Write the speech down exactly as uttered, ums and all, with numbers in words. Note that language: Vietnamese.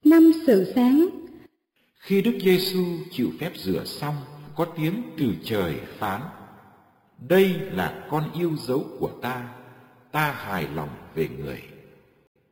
Năm sự sáng. Khi Đức Giêsu chịu phép rửa xong, có tiếng từ trời phán: Đây là con yêu dấu của ta, ta hài lòng về người.